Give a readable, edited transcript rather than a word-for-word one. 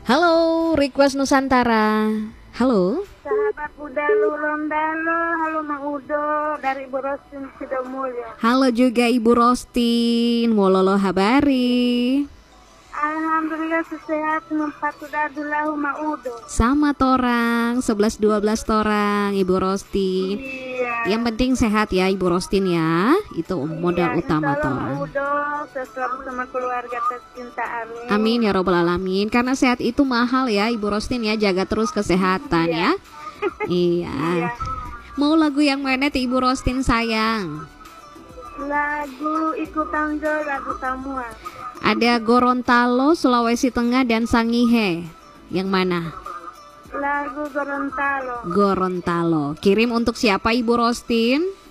Halo, Request Nusantara. Halo. Sahabat Udalu Rondalo, halo Mang Udo dari Ibu Rosin Sidomulyo. Halo juga Ibu Rostin. Mololo habari. Alhamdulillah sehat mempatudadullahu Mang Udo. Sama torang 11-12 torang Ibu Rostin. Iya. Yang penting sehat ya Ibu Rostin ya. Itu modal utama Insya Allah Mang torang. Udo selalu sama keluarga tercinta, amin. Amin ya robbal alamin. Karena sehat itu mahal ya Ibu Rostin ya. Jaga terus kesehatan ya. Iya. Iya. Mau lagu yang mana tuh Ibu Rostin sayang? Lagu Iku Tanggo, lagu Samuel. Ada Gorontalo, Sulawesi Tengah dan Sangihe. Yang mana? Lagu Gorontalo. Gorontalo. Kirim untuk siapa Ibu Rostin?